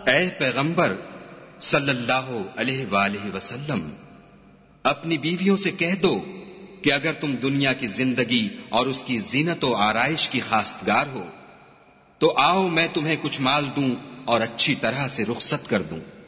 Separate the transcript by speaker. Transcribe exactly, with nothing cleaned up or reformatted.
Speaker 1: ऐ पैगंबर सल्लल्लाहु अलैहि वसल्लम, अपनी बीवियों से कह दो कि अगर तुम दुनिया की जिंदगी और उसकी जीनत और आराइश की खास्तगार हो तो आओ मैं तुम्हें कुछ माल दूं और अच्छी तरह से रुखसत कर दूं।